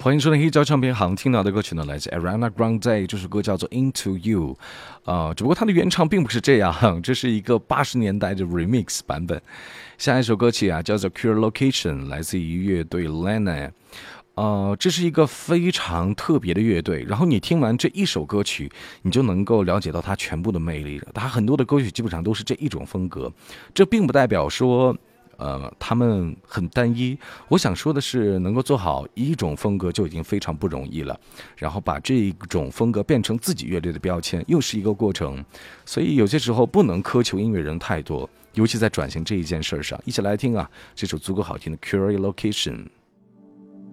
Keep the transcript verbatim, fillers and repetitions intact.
欢迎收听黑胶唱片行听到的歌曲呢，来自 Ariana Grande， 这首歌叫做 Into You， 呃，只不过它的原唱并不是这样，这是一个八十年代的 remix 版本。下一首歌曲啊，叫做 Cure Location， 来自于乐队 Lena。呃，这是一个非常特别的乐队，然后你听完这一首歌曲，你就能够了解到它全部的魅力了。它很多的歌曲基本上都是这一种风格，这并不代表说呃，他们很单一。我想说的是，能够做好一种风格就已经非常不容易了，然后把这一种风格变成自己乐队的标签，又是一个过程。所以有些时候不能苛求音乐人太多，尤其在转型这一件事上。一起来听啊，这首足够好听的《Cure Location》。